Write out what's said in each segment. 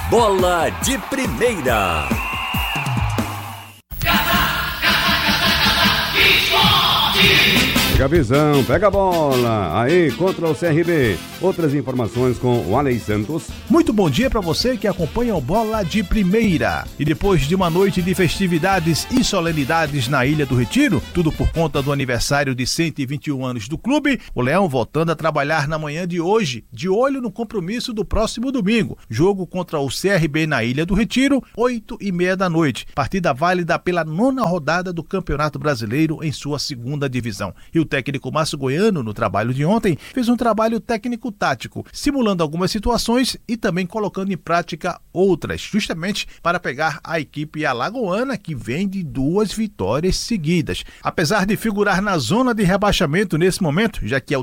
Bola de Primeira. Pega a visão, pega a bola, aí contra o CRB. Outras informações com o Alei Santos. Muito bom dia para você que acompanha o Bola de Primeira. E depois de uma noite de festividades e solenidades na Ilha do Retiro, tudo por conta do aniversário de 121 anos do clube, o Leão voltando a trabalhar na manhã de hoje, de olho no compromisso do próximo domingo. Jogo contra o CRB na Ilha do Retiro, 8h30 da noite. Partida válida pela 9ª rodada do Campeonato Brasileiro em sua 2ª divisão. E o técnico Márcio Goiano, no trabalho de ontem, fez um trabalho técnico-tático, simulando algumas situações e também colocando em prática outras, justamente para pegar a equipe alagoana, que vem de 2 vitórias seguidas. Apesar de figurar na zona de rebaixamento nesse momento, já que é o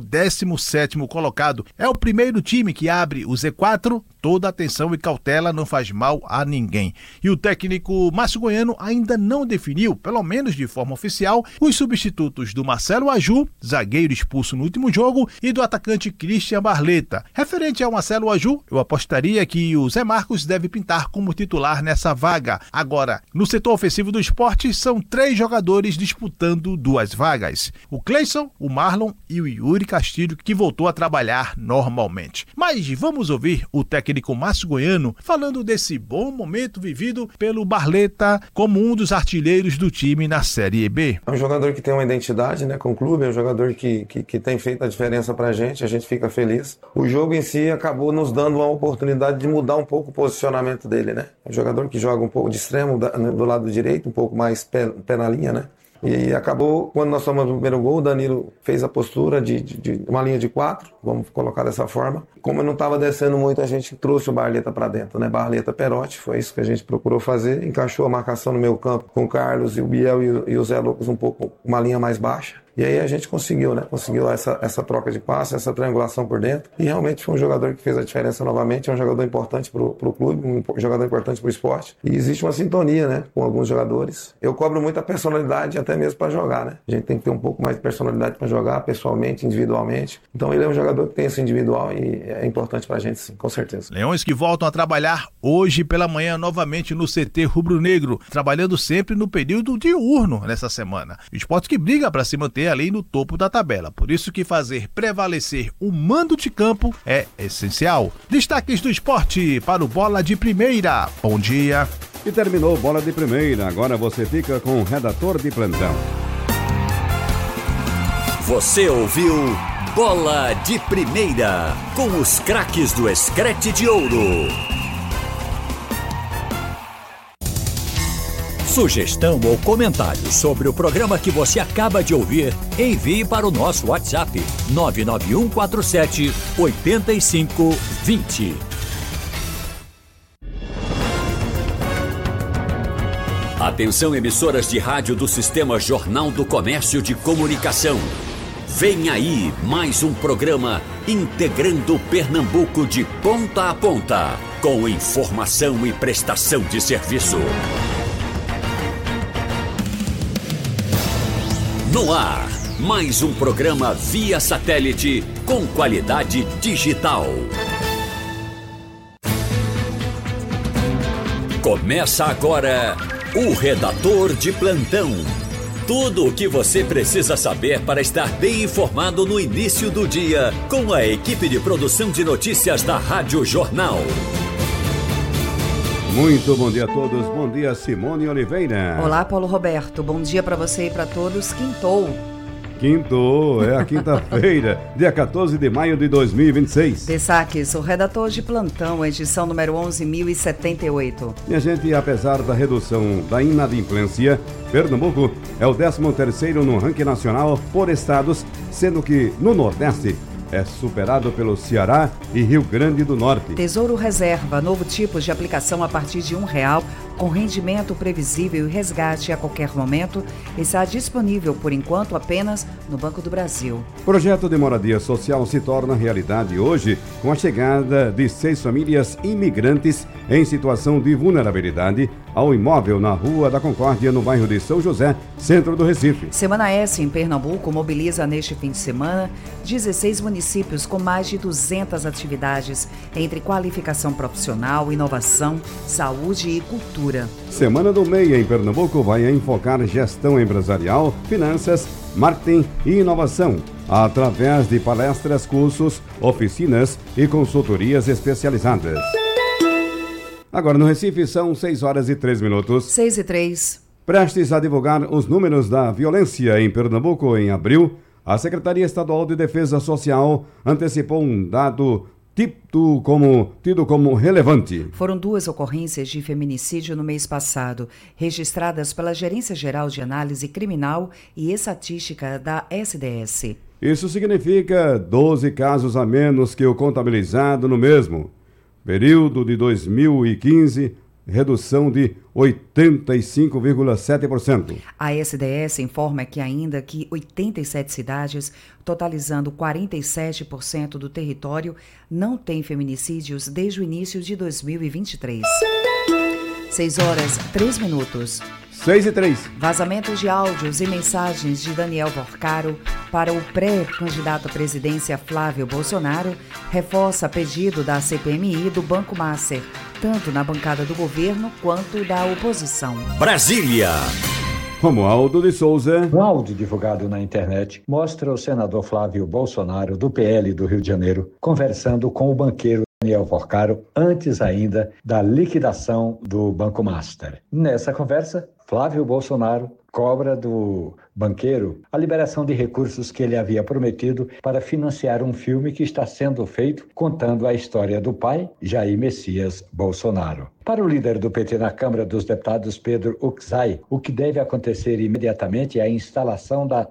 17º colocado, é o primeiro time que abre o Z4, toda atenção e cautela não faz mal a ninguém. E o técnico Márcio Goiano ainda não definiu, pelo menos de forma oficial, os substitutos do Marcelo Aju, zagueiro expulso no último jogo, e do atacante Christian Barleta. Referente ao Marcelo Aju, eu apostaria que o Zé Marcos deve pintar como titular nessa vaga. Agora, no setor ofensivo do Sport, são 3 jogadores disputando 2 vagas. O Cleison, o Marlon e o Yuri Castilho, que voltou a trabalhar normalmente. Mas vamos ouvir o técnico Márcio Goiano falando desse bom momento vivido pelo Barleta como um dos artilheiros do time na Série B. É um jogador que tem uma identidade, né, com o clube, é um jogador que tem feito a diferença pra gente, a gente fica feliz. O jogo em si acabou nos dando uma oportunidade de mudar um pouco o posicionamento dele, né? É um jogador que joga um pouco de extremo do lado direito, um pouco mais pé na linha, né? E acabou, quando nós tomamos o primeiro gol, o Danilo fez a postura de uma linha de 4, vamos colocar dessa forma. Como não estava descendo muito, a gente trouxe o Barleta para dentro, né? Barleta Perotti, foi isso que a gente procurou fazer. Encaixou a marcação no meio campo com o Carlos e o Biel e o Zé Lucas um pouco, uma linha mais baixa. E aí a gente conseguiu, né? Conseguiu essa troca de passe, essa triangulação por dentro. E realmente foi um jogador que fez a diferença novamente. É um jogador importante pro clube, um jogador importante pro esporte. E existe uma sintonia, né? Com alguns jogadores. Eu cobro muito a personalidade até mesmo para jogar, né? A gente tem que ter um pouco mais de personalidade para jogar, pessoalmente, individualmente. Então ele é um jogador que tem esse individual e é importante pra gente, sim, com certeza. Leões que voltam a trabalhar hoje pela manhã novamente no CT Rubro Negro, trabalhando sempre no período diurno nessa semana. O esporte que briga para se manter ali no topo da tabela. Por isso que fazer prevalecer o mando de campo é essencial. Destaques do esporte para o Bola de Primeira. Bom dia. E terminou o Bola de Primeira. Agora você fica com o redator de plantão. Você ouviu Bola de Primeira com os craques do Screte de Ouro. Sugestão ou comentário sobre o programa que você acaba de ouvir, envie para o nosso WhatsApp 99147-8520. Atenção, emissoras de rádio do Sistema Jornal do Comércio de Comunicação. Vem aí mais um programa integrando Pernambuco de ponta a ponta, com informação e prestação de serviço. No ar, mais um programa via satélite com qualidade digital. Começa agora o Redator de Plantão. Tudo o que você precisa saber para estar bem informado no início do dia, com a equipe de produção de notícias da Rádio Jornal. Muito bom dia a todos, bom dia Simone Oliveira. Olá Paulo Roberto, bom dia para você e para todos. Quintou, é a quinta-feira, dia 14 de maio de 2026. Destaques, o redator de plantão, edição número 11.078. E a gente, apesar da redução da inadimplência, Pernambuco é o 13º no ranking nacional por estados, sendo que no Nordeste é superado pelo Ceará e Rio Grande do Norte. Tesouro Reserva, novo tipo de aplicação a partir de R$1, com rendimento previsível e resgate a qualquer momento, está disponível por enquanto apenas no Banco do Brasil. Projeto de moradia social se torna realidade hoje com a chegada de 6 famílias imigrantes em situação de vulnerabilidade ao imóvel na Rua da Concórdia, no bairro de São José, centro do Recife. Semana S em Pernambuco mobiliza neste fim de semana 16 municípios municípios com mais de 200 atividades entre qualificação profissional, inovação, saúde e cultura. Semana do MEI em Pernambuco vai enfocar gestão empresarial, finanças, marketing e inovação, através de palestras, cursos, oficinas e consultorias especializadas. Agora no Recife são 6h03. 6h03. Prestes a divulgar os números da violência em Pernambuco em abril, a Secretaria Estadual de Defesa Social antecipou um dado tido como relevante. Foram 2 ocorrências de feminicídio no mês passado, registradas pela Gerência Geral de Análise Criminal e Estatística da SDS. Isso significa 12 casos a menos que o contabilizado no mesmo período de 2015, redução de 85,7%. A SDS informa que ainda que 87 cidades, totalizando 47% do território, não têm feminicídios desde o início de 2023. 6h03. 6h03. Vazamentos de áudios e mensagens de Daniel Vorcaro para o pré-candidato à presidência Flávio Bolsonaro reforça pedido da CPMI do Banco Master, tanto na bancada do governo quanto da oposição. Brasília. Romualdo de Souza. Um áudio divulgado na internet mostra o senador Flávio Bolsonaro, do PL do Rio de Janeiro, conversando com o banqueiro Daniel Vorcaro antes ainda da liquidação do Banco Master. Nessa conversa, Flávio Bolsonaro cobra do banqueiro a liberação de recursos que ele havia prometido para financiar um filme que está sendo feito contando a história do pai, Jair Messias Bolsonaro. Para o líder do PT na Câmara dos Deputados, Pedro Uczai, o que deve acontecer imediatamente é a instalação da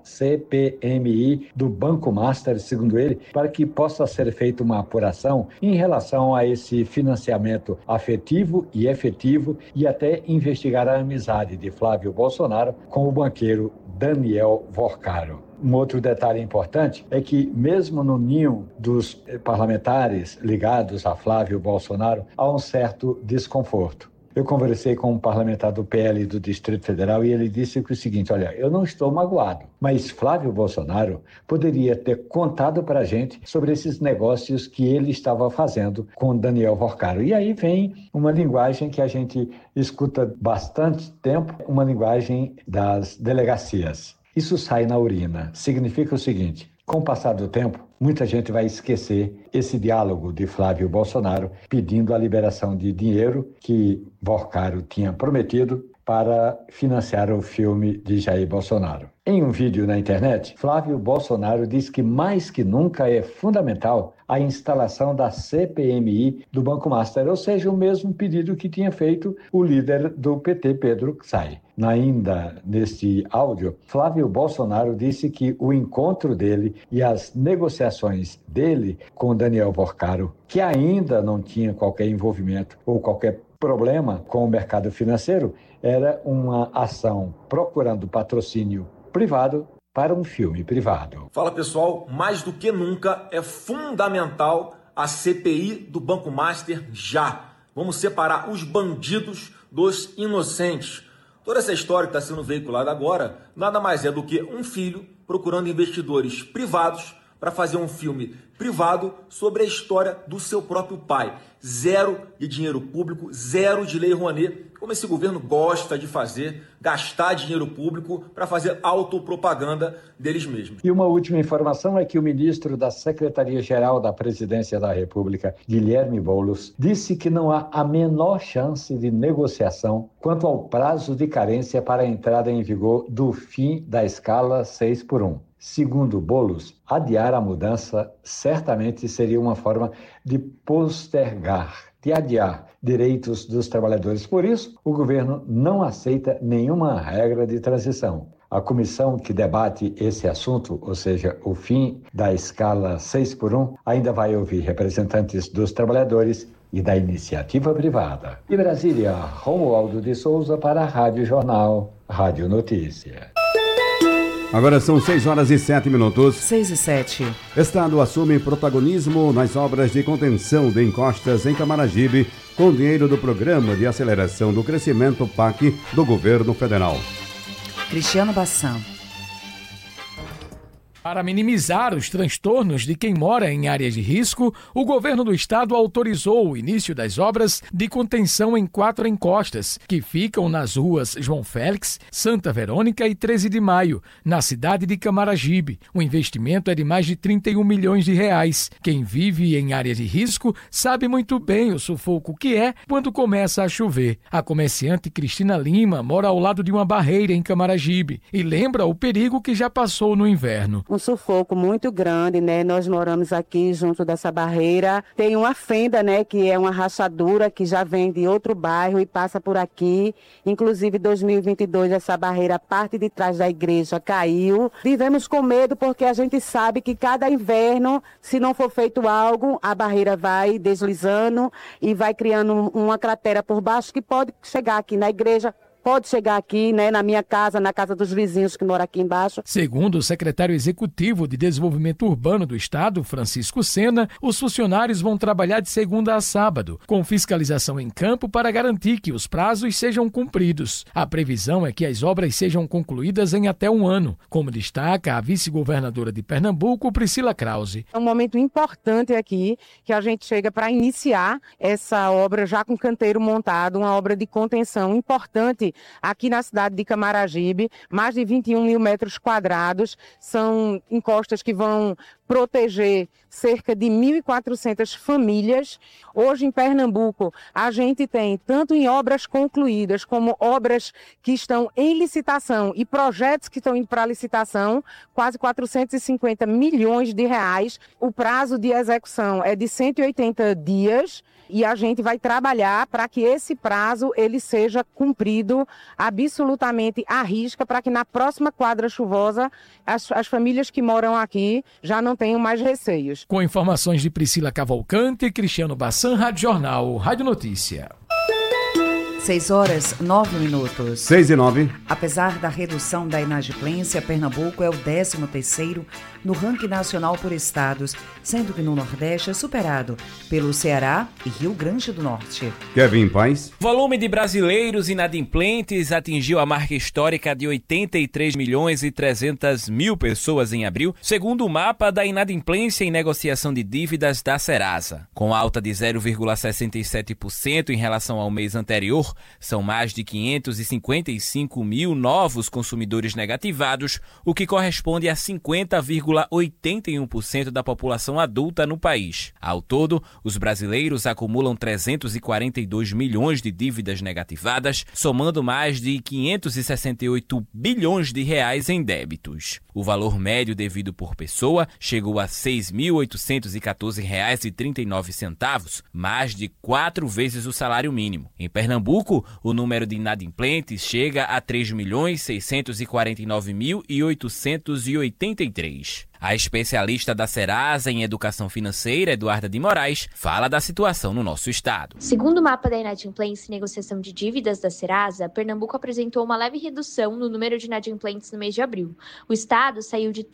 CPMI do Banco Master, segundo ele, para que possa ser feita uma apuração em relação a esse financiamento afetivo e efetivo e até investigar a amizade de Flávio Bolsonaro com o banqueiro Daniel Vorcaro. Um outro detalhe importante é que, mesmo no ninho dos parlamentares ligados a Flávio Bolsonaro, há um certo desconforto. Eu conversei com um parlamentar do PL do Distrito Federal e ele disse o seguinte: olha, eu não estou magoado, mas Flávio Bolsonaro poderia ter contado para a gente sobre esses negócios que ele estava fazendo com Daniel Vorcaro. E aí vem uma linguagem que a gente escuta bastante tempo, uma linguagem das delegacias. Isso sai na urina. Significa o seguinte: com o passar do tempo, muita gente vai esquecer esse diálogo de Flávio Bolsonaro pedindo a liberação de dinheiro que Vorcaro tinha prometido para financiar o filme de Jair Bolsonaro. Em um vídeo na internet, Flávio Bolsonaro diz que mais que nunca é fundamental a instalação da CPMI do Banco Master, ou seja, o mesmo pedido que tinha feito o líder do PT, Pedro Uczai. Ainda neste áudio, Flávio Bolsonaro disse que o encontro dele e as negociações dele com Daniel Vorcaro, que ainda não tinha qualquer envolvimento ou qualquer problema com o mercado financeiro, era uma ação procurando patrocínio privado para um filme privado. Fala pessoal, mais do que nunca é fundamental a CPI do Banco Master já. Vamos separar os bandidos dos inocentes. Toda essa história que está sendo veiculada agora nada mais é do que um filho procurando investidores privados para fazer um filme privado sobre a história do seu próprio pai. Zero de dinheiro público, zero de lei Rouanet, como esse governo gosta de fazer, gastar dinheiro público para fazer autopropaganda deles mesmos. E uma última informação é que o ministro da Secretaria-Geral da Presidência da República, Guilherme Boulos, disse que não há a menor chance de negociação quanto ao prazo de carência para a entrada em vigor do fim da escala 6x1. Segundo Boulos, adiar a mudança certamente seria uma forma de postergar, de adiar direitos dos trabalhadores. Por isso, o governo não aceita nenhuma regra de transição. A comissão que debate esse assunto, ou seja, o fim da escala 6x1, ainda vai ouvir representantes dos trabalhadores e da iniciativa privada. De Brasília, Romualdo de Souza para a Rádio Jornal, Rádio Notícia. Agora são 6h07. 6h07. Estado assume protagonismo nas obras de contenção de encostas em Camaragibe com dinheiro do Programa de Aceleração do Crescimento PAC do Governo Federal. Cristiano Bassan. Para minimizar os transtornos de quem mora em áreas de risco, o governo do estado autorizou o início das obras de contenção em 4 encostas, que ficam nas ruas João Félix, Santa Verônica e 13 de Maio, na cidade de Camaragibe. O investimento é de mais de 31 milhões de reais. Quem vive em áreas de risco sabe muito bem o sufoco que é quando começa a chover. A comerciante Cristina Lima mora ao lado de uma barreira em Camaragibe e lembra o perigo que já passou no inverno. Um sufoco muito grande, né? Nós moramos aqui junto dessa barreira. Tem uma fenda, né? Que é uma rachadura que já vem de outro bairro e passa por aqui. Inclusive, em 2022, essa barreira, parte de trás da igreja, caiu. Vivemos com medo porque a gente sabe que cada inverno, se não for feito algo, a barreira vai deslizando e vai criando uma cratera por baixo que pode chegar aqui na igreja. Pode chegar aqui, né, na minha casa, na casa dos vizinhos que moram aqui embaixo. Segundo o secretário executivo de Desenvolvimento Urbano do Estado, Francisco Sena, os funcionários vão trabalhar de segunda a sábado, com fiscalização em campo para garantir que os prazos sejam cumpridos. A previsão é que as obras sejam concluídas em até 1 ano, como destaca a vice-governadora de Pernambuco, Priscila Krause. É um momento importante aqui que a gente chega para iniciar essa obra já com canteiro montado, uma obra de contenção importante aqui na cidade de Camaragibe. Mais de 21 mil metros quadrados, são encostas que vão proteger cerca de 1.400 famílias. Hoje em Pernambuco, a gente tem, tanto em obras concluídas, como obras que estão em licitação e projetos que estão indo para licitação, quase 450 milhões de reais. O prazo de execução é de 180 dias e a gente vai trabalhar para que esse prazo ele seja cumprido absolutamente à risca, para que na próxima quadra chuvosa as famílias que moram aqui já não tenham mais receios. Com informações de Priscila Cavalcante, Cristiano Bassan, Rádio Jornal, Rádio Notícia. 6h09. 6h09. Apesar da redução da inadimplência, Pernambuco é o 13º no ranking nacional por estados, sendo que no Nordeste é superado pelo Ceará e Rio Grande do Norte. Kevin Paz. O volume de brasileiros inadimplentes atingiu a marca histórica de 83.300.000 pessoas em abril, segundo o mapa da inadimplência em negociação de dívidas da Serasa. Com alta de 0,67% em relação ao mês anterior, são mais de 555 mil novos consumidores negativados, o que corresponde a 50,81% da população adulta no país. Ao todo, os brasileiros acumulam 342 milhões de dívidas negativadas, somando mais de 568 bilhões de reais em débitos. O valor médio devido por pessoa chegou a R$ 6.814,39, mais de 4 vezes o salário mínimo. Em Pernambuco, o número de inadimplentes chega a 3.649.883. A especialista da Serasa em Educação Financeira, Eduarda de Moraes, fala da situação no nosso estado. Segundo o mapa da inadimplência e negociação de dívidas da Serasa, Pernambuco apresentou uma leve redução no número de inadimplentes no mês de abril. O estado saiu de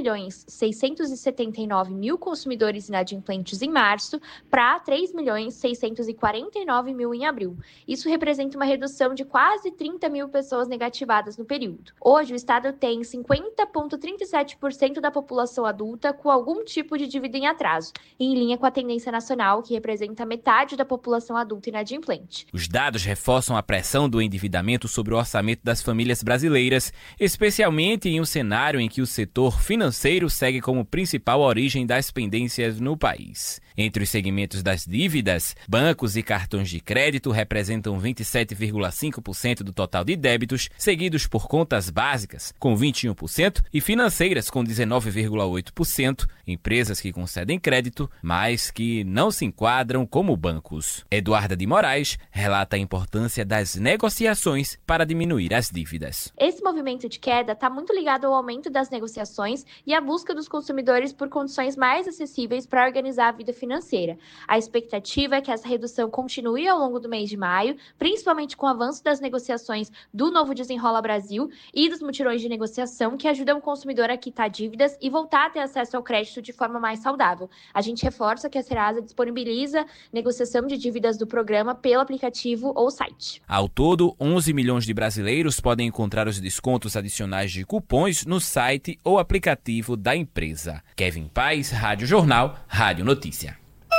3.679.000 consumidores inadimplentes em março para 3.649.000 em abril. Isso representa uma redução de quase 30 mil pessoas negativadas no período. Hoje, o estado tem 50,37% da população adulta com algum tipo de dívida em atraso, em linha com a tendência nacional, que representa metade da população adulta inadimplente. Os dados reforçam a pressão do endividamento sobre o orçamento das famílias brasileiras, especialmente em um cenário em que o setor financeiro segue como principal origem das pendências no país. Entre os segmentos das dívidas, bancos e cartões de crédito representam 27,5% do total de débitos, seguidos por contas básicas, com 21%, e financeiras, com 19,8%, empresas que concedem crédito, mas que não se enquadram como bancos. Eduarda de Moraes relata a importância das negociações para diminuir as dívidas. Esse movimento de queda está muito ligado ao aumento das negociações e à busca dos consumidores por condições mais acessíveis para organizar a vida financeira financeira. A expectativa é que essa redução continue ao longo do mês de maio, principalmente com o avanço das negociações do novo Desenrola Brasil e dos mutirões de negociação que ajudam o consumidor a quitar dívidas e voltar a ter acesso ao crédito de forma mais saudável. A gente reforça que a Serasa disponibiliza negociação de dívidas do programa pelo aplicativo ou site. Ao todo, 11 milhões de brasileiros podem encontrar os descontos adicionais de cupons no site ou aplicativo da empresa. Kevin Paz, Rádio Jornal, Rádio Notícia.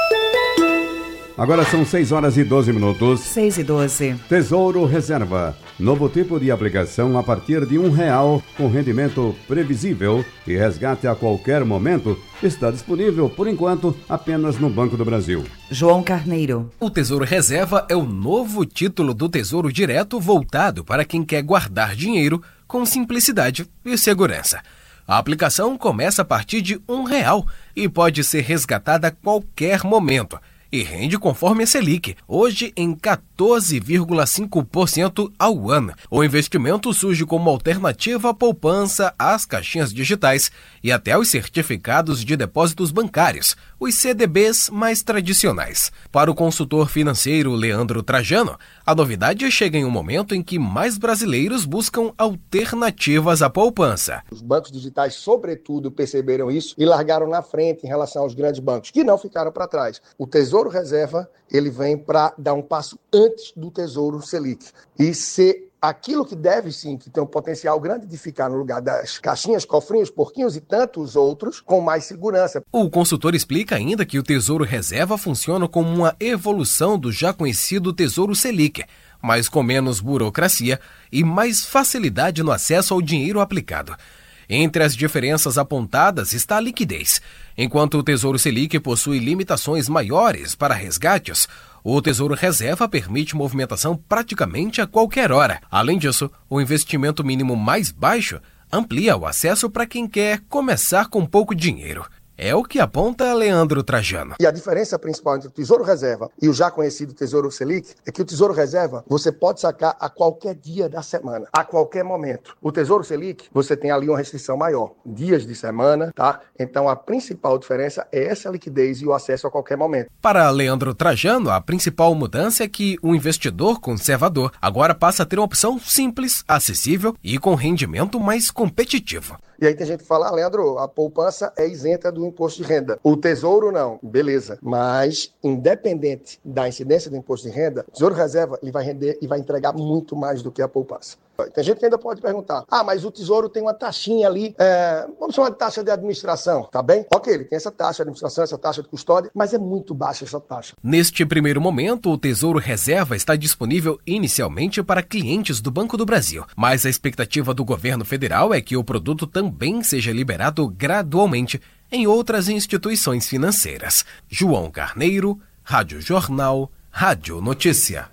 Agora são 6 horas e 12 minutos. 6:12. Tesouro Reserva. Novo tipo de aplicação a partir de R$1, com rendimento previsível e resgate a qualquer momento, está disponível, por enquanto, apenas no Banco do Brasil. João Carneiro. O Tesouro Reserva é o novo título do Tesouro Direto voltado para quem quer guardar dinheiro com simplicidade e segurança. A aplicação começa a partir de R$1 e pode ser resgatada a qualquer momento. E rende conforme a Selic, hoje em 14,5% ao ano. O investimento surge como alternativa à poupança, às caixinhas digitais e até aos certificados de depósitos bancários, os CDBs mais tradicionais. Para o consultor financeiro Leandro Trajano, a novidade chega em um momento em que mais brasileiros buscam alternativas à poupança. Os bancos digitais, sobretudo, perceberam isso e largaram na frente em relação aos grandes bancos, que não ficaram para trás. O Tesouro Reserva, ele vem para dar um passo antes do Tesouro Selic e ser aquilo que deve sim, que tem um potencial grande de ficar no lugar das caixinhas, cofrinhos, porquinhos e tantos outros, com mais segurança. O consultor explica ainda que o Tesouro Reserva funciona como uma evolução do já conhecido Tesouro Selic, mas com menos burocracia e mais facilidade no acesso ao dinheiro aplicado. Entre as diferenças apontadas está a liquidez. Enquanto o Tesouro Selic possui limitações maiores para resgates, o Tesouro Reserva permite movimentação praticamente a qualquer hora. Além disso, o investimento mínimo mais baixo amplia o acesso para quem quer começar com pouco dinheiro. É o que aponta Leandro Trajano. E a diferença principal entre o Tesouro Reserva e o já conhecido Tesouro Selic é que o Tesouro Reserva você pode sacar a qualquer dia da semana, a qualquer momento. O Tesouro Selic, você tem ali uma restrição maior, dias de semana, tá? Então a principal diferença é essa liquidez e o acesso a qualquer momento. Para Leandro Trajano, a principal mudança é que o investidor conservador agora passa a ter uma opção simples, acessível e com rendimento mais competitivo. E aí tem gente que fala, Leandro, a poupança é isenta do imposto de renda. O Tesouro não, beleza. Mas, independente da incidência do imposto de renda, o Tesouro Reserva ele vai render e vai entregar muito mais do que a poupança. Tem gente que ainda pode perguntar, mas o Tesouro tem uma taxinha ali, vamos chamar de taxa de administração, tá bem? Ok, ele tem essa taxa de administração, essa taxa de custódia, mas é muito baixa essa taxa. Neste primeiro momento, o Tesouro Reserva está disponível inicialmente para clientes do Banco do Brasil, mas a expectativa do governo federal é que o produto também seja liberado gradualmente em outras instituições financeiras. João Carneiro, Rádio Jornal, Rádio Notícia.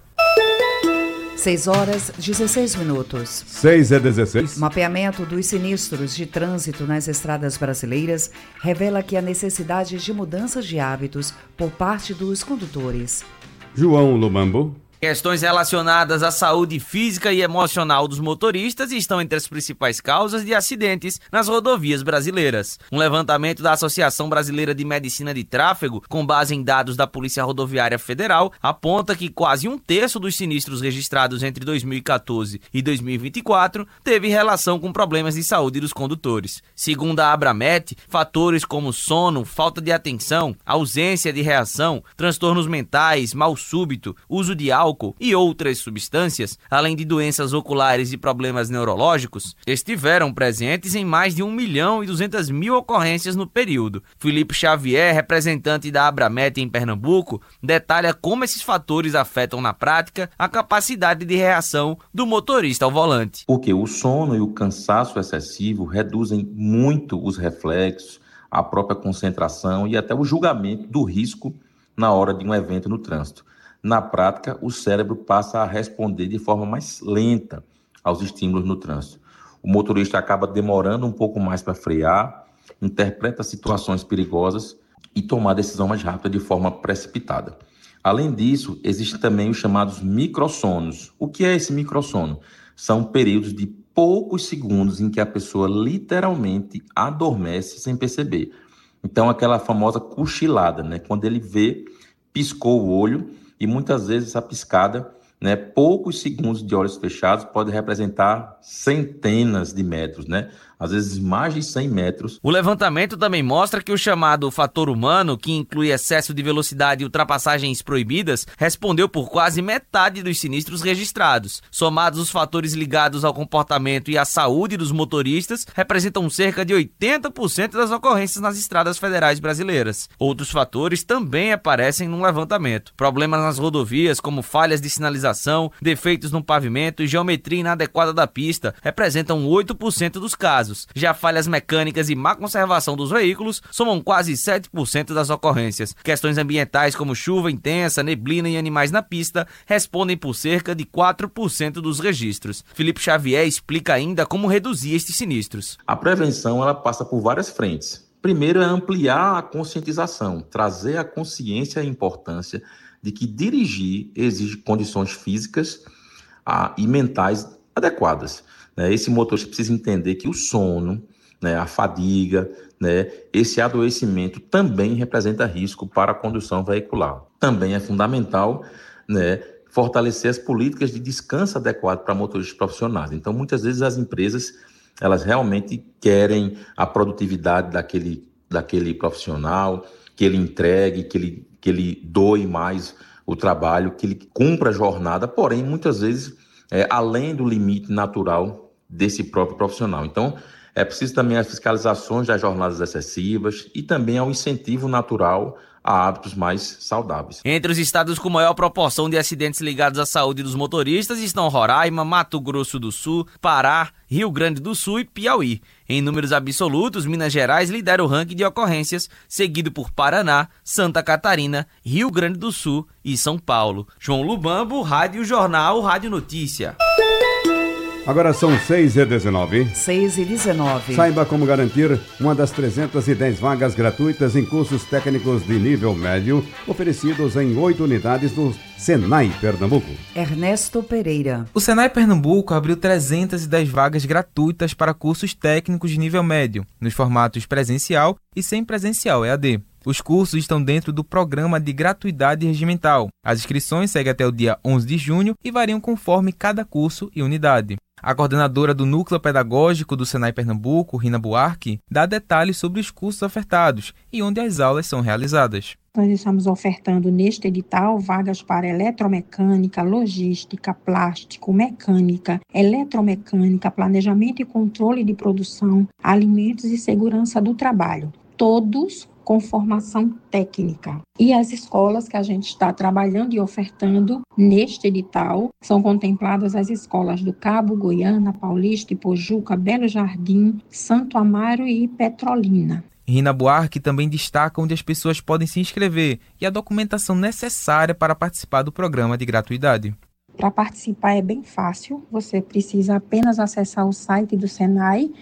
6:16. 6:16. Mapeamento dos sinistros de trânsito nas estradas brasileiras revela que há necessidade de mudanças de hábitos por parte dos condutores. João Lumambo. Questões relacionadas à saúde física e emocional dos motoristas estão entre as principais causas de acidentes nas rodovias brasileiras. Um levantamento da Associação Brasileira de Medicina de Tráfego, com base em dados da Polícia Rodoviária Federal, aponta que quase 1/3 dos sinistros registrados entre 2014 e 2024 teve relação com problemas de saúde dos condutores. Segundo a Abramet, fatores como sono, falta de atenção, ausência de reação, transtornos mentais, mal súbito, uso de álcool e outras substâncias, além de doenças oculares e problemas neurológicos, estiveram presentes em mais de 1.200.000 ocorrências no período. Felipe Xavier, representante da Abramet em Pernambuco, detalha como esses fatores afetam na prática a capacidade de reação do motorista ao volante. Porque o sono e o cansaço excessivo reduzem muito os reflexos, a própria concentração e até o julgamento do risco na hora de um evento no trânsito. Na prática, o cérebro passa a responder de forma mais lenta aos estímulos no trânsito. O motorista acaba demorando um pouco mais para frear, interpreta situações perigosas e tomar a decisão mais rápida de forma precipitada. Além disso, existem também os chamados microssonos. O que é esse microssono? São períodos de poucos segundos em que a pessoa literalmente adormece sem perceber. Então, aquela famosa cochilada, né? Quando ele vê, piscou o olho, e muitas vezes essa piscada, né, poucos segundos de olhos fechados pode representar centenas de metros, né? Às vezes mais de 100 metros. O levantamento também mostra que o chamado fator humano, que inclui excesso de velocidade e ultrapassagens proibidas, respondeu por quase metade dos sinistros registrados. Somados os fatores ligados ao comportamento e à saúde dos motoristas, representam cerca de 80% das ocorrências nas estradas federais brasileiras. Outros fatores também aparecem no levantamento. Problemas nas rodovias, como falhas de sinalização, defeitos no pavimento e geometria inadequada da pista, representam 8% dos casos. Já falhas mecânicas e má conservação dos veículos somam quase 7% das ocorrências. Questões ambientais como chuva intensa, neblina e animais na pista respondem por cerca de 4% dos registros. Felipe Xavier explica ainda como reduzir estes sinistros. A prevenção ela passa por várias frentes. Primeiro é ampliar a conscientização, trazer a consciência e a importância de que dirigir exige condições físicas e mentais adequadas. Esse motorista precisa entender que o sono, né, a fadiga, né, esse adoecimento também representa risco para a condução veicular. Também é fundamental, né, fortalecer as políticas de descanso adequado para motoristas profissionais. Então, muitas vezes as empresas elas realmente querem a produtividade daquele profissional, que ele entregue, que ele doe mais o trabalho, que ele cumpra a jornada, porém, muitas vezes, além do limite natural desse próprio profissional. Então, é preciso também as fiscalizações das jornadas excessivas e também ao incentivo natural a hábitos mais saudáveis. Entre os estados com maior proporção de acidentes ligados à saúde dos motoristas estão Roraima, Mato Grosso do Sul, Pará, Rio Grande do Sul e Piauí. Em números absolutos, Minas Gerais lidera o ranking de ocorrências, seguido por Paraná, Santa Catarina, Rio Grande do Sul e São Paulo. João Lubambo, Rádio Jornal, Rádio Notícia. Agora são 6h19. 6h19. Saiba como garantir uma das 310 vagas gratuitas em cursos técnicos de nível médio, oferecidos em 8 unidades do Senai Pernambuco. Ernesto Pereira. O Senai Pernambuco abriu 310 vagas gratuitas para cursos técnicos de nível médio, nos formatos presencial e semipresencial EAD. Os cursos estão dentro do programa de gratuidade regimental. As inscrições seguem até o dia 11 de junho e variam conforme cada curso e unidade. A coordenadora do Núcleo Pedagógico do Senai Pernambuco, Rina Buarque, dá detalhes sobre os cursos ofertados e onde as aulas são realizadas. Nós estamos ofertando neste edital vagas para eletromecânica, logística, plástico, mecânica, eletromecânica, planejamento e controle de produção, alimentos e segurança do trabalho. Todos com formação técnica. E as escolas que a gente está trabalhando e ofertando neste edital são contempladas as escolas do Cabo, Goiânia, Paulista, Ipojuca, Belo Jardim, Santo Amaro e Petrolina. Rina Buarque também destaca onde as pessoas podem se inscrever e a documentação necessária para participar do programa de gratuidade. Para participar é bem fácil, você precisa apenas acessar o site do Senai,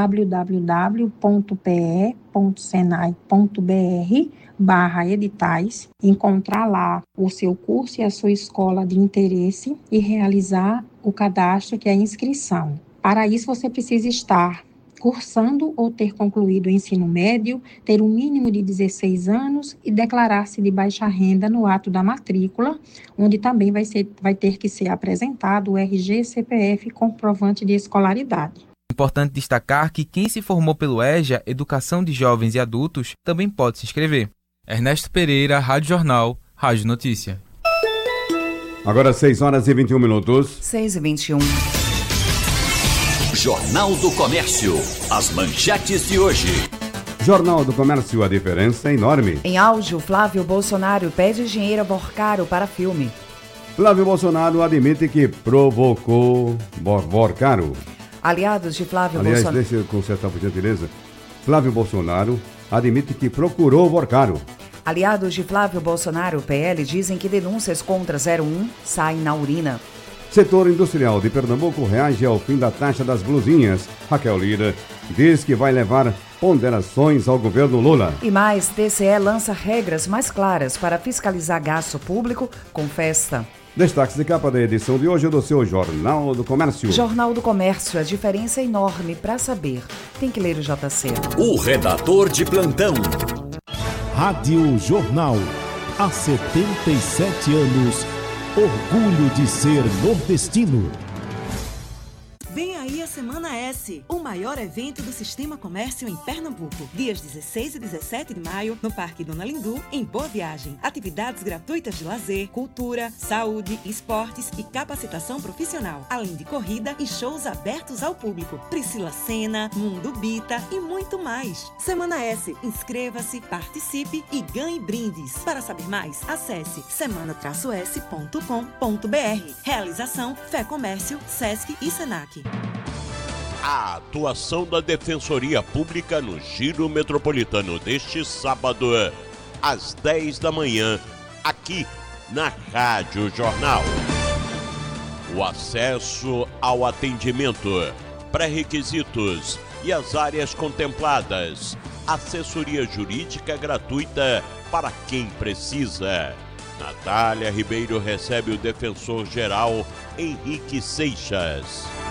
www.pe.senai.br/editais, encontrar lá o seu curso e a sua escola de interesse e realizar o cadastro, que é a inscrição. Para isso, você precisa estar cursando ou ter concluído o ensino médio, ter um mínimo de 16 anos e declarar-se de baixa renda no ato da matrícula, onde também vai ter que ser apresentado o RG, CPF e comprovante de escolaridade. Importante destacar que quem se formou pelo EJA, Educação de Jovens e Adultos, também pode se inscrever. Ernesto Pereira, Rádio Jornal, Rádio Notícia. Agora 6h21. 6h21. Jornal do Comércio. As manchetes de hoje. Jornal do Comércio, a diferença é enorme. Em áudio, Flávio Bolsonaro pede dinheiro a Vorcaro para filme. Flávio Bolsonaro admite que provocou Vorcaro. Aliados de Flávio Bolsonaro... Aliás, deixa eu consertar, por gentileza. Flávio Bolsonaro admite que procurou Vorcaro. Aliados de Flávio Bolsonaro, PL, dizem que denúncias contra 01 saem na urina. Setor industrial de Pernambuco reage ao fim da taxa das blusinhas. Raquel Lira diz que vai levar ponderações ao governo Lula. E mais, TCE lança regras mais claras para fiscalizar gasto público com festa. Destaques de capa da edição de hoje do seu Jornal do Comércio. Jornal do Comércio, a diferença é enorme. Para saber, tem que ler o JC. O redator de plantão Rádio Jornal. Há 77 anos, orgulho de ser nordestino. Vem aí a Semana S, o maior evento do Sistema Comércio em Pernambuco. Dias 16 e 17 de maio, no Parque Dona Lindu, em Boa Viagem. Atividades gratuitas de lazer, cultura, saúde, esportes e capacitação profissional. Além de corrida e shows abertos ao público. Priscila Senna, Mundo Bita e muito mais. Semana S, inscreva-se, participe e ganhe brindes. Para saber mais, acesse semana-s.com.br. Realização Fé Comércio, Sesc e Senac. A atuação da Defensoria Pública no Giro Metropolitano deste sábado, às 10 da manhã, aqui na Rádio Jornal. O acesso ao atendimento, pré-requisitos e as áreas contempladas. Assessoria jurídica gratuita para quem precisa. Natália Ribeiro recebe o defensor-geral Henrique Seixas.